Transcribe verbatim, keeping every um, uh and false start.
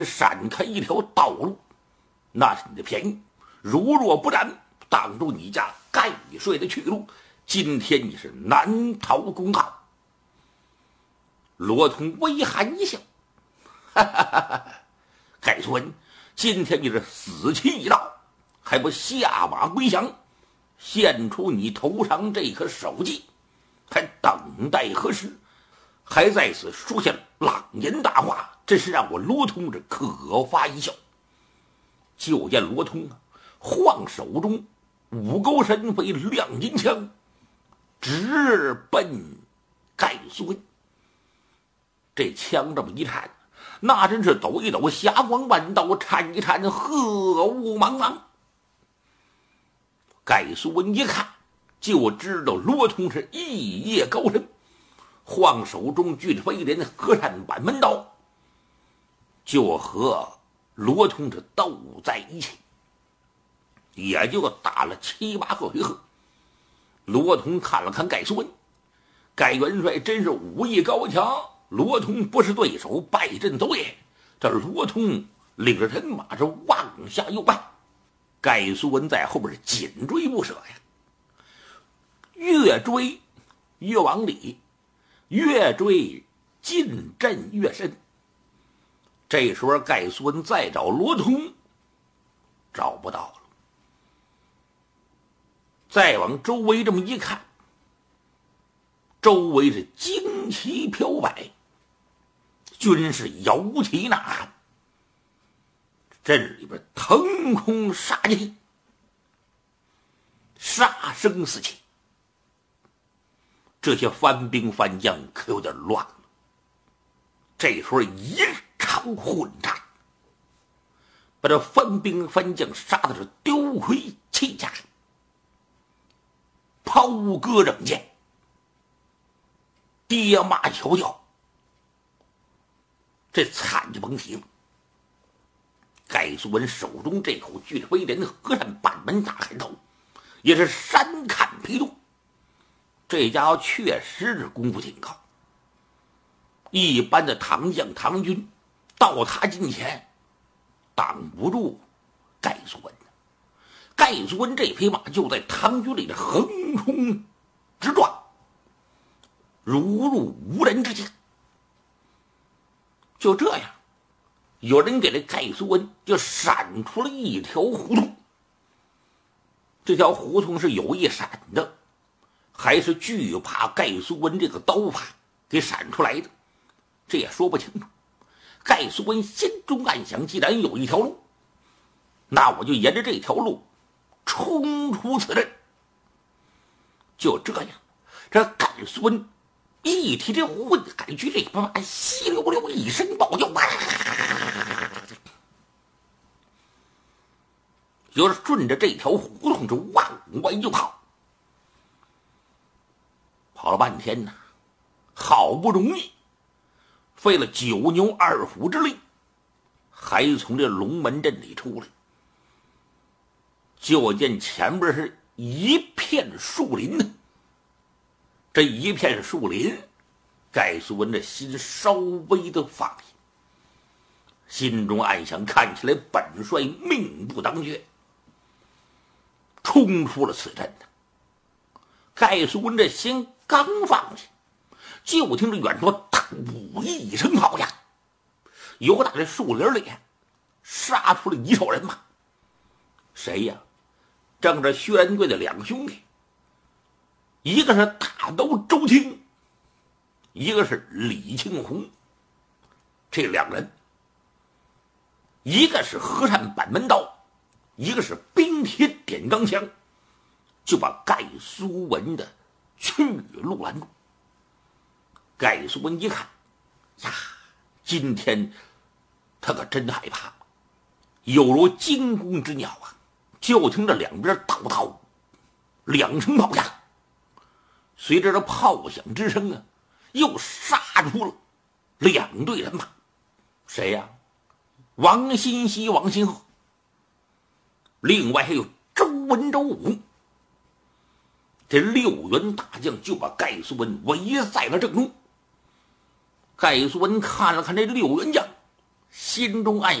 闪开一条道路，那是你的便宜。如若不然，挡住你家盖税的去路，今天你是难逃公道。罗通微含一笑，哈哈哈哈！盖孙，今天你是死期已到，还不下马归降，献出你头上这颗首级，还等待何时？还在此说下朗言大话，真是让我罗通这可发一笑。就见罗通啊，晃手中五钩神飞亮银枪，直奔盖苏文。这枪这么一颤，那真是抖一抖，霞光万道，颤一颤，鹤雾茫茫。盖苏文一看就知道罗通是一夜高人，晃手中俊飞连和善板门刀，就和罗通是斗在一起，也就打了七八个回合。罗通看了看盖苏文，盖元帅真是武艺高强，罗通不是对手，败阵走也。这罗通领着人马是往下又败，盖苏文在后边紧追不舍呀，越追越往里，越追进阵越深。这时候盖苏文再找罗通找不到了，再往周围这么一看，周围是旌旗飘摆，军士摇旗呐喊，阵里边腾空杀气，杀声四起。这些番兵番将可有点乱了。这时候一场混战，把这番兵番将杀的是丢盔弃甲，抛戈扔剑，跌骂嚎叫，这惨就甭提了。盖苏文手中这口巨飞连和善板门大砍头，也是山砍皮肚。这家伙确实是功夫挺高，一般的唐将唐军到他近前挡不住盖苏文。盖苏文这匹马就在唐军里的横冲直撞，如入无人之境。就这样，有人给这盖苏文就闪出了一条胡同。这条胡同是有意闪的，还是惧怕盖苏文这个刀法给闪出来的，这也说不清楚。盖苏文心中暗想，既然有一条路，那我就沿着这条路冲出此阵。就这样，这盖苏文一提这混海军里边，稀溜溜一声暴叫，就是顺着这条胡同是往外就跑。跑了半天呢，好不容易费了九牛二虎之力，还从这龙门阵里出来。就见前边是一片树林呢，这一片树林，盖苏文的心稍微的放下，心中暗想，看起来本帅命不当绝，冲出了此阵呢。盖苏文这心刚放下，就听着远处突一声炮响，由打这树林里杀出了一手人马。谁呀？正是薛仁贵的两个兄弟，一个是大刀周青，一个是李庆红。这两人，一个是和善板门刀，一个是冰铁点钢枪，就把盖苏文的去路拦住。盖苏文一看呀，今天他可真害怕，有如惊弓之鸟啊！就听着两边叨叨两声炮响，随着这炮响之声啊，又杀出了两队人马。谁呀？王新熙、王新鹤，另外还有周文、周武。这六员大将就把盖苏文围在了正中。盖苏文看了看这六员将， 心中暗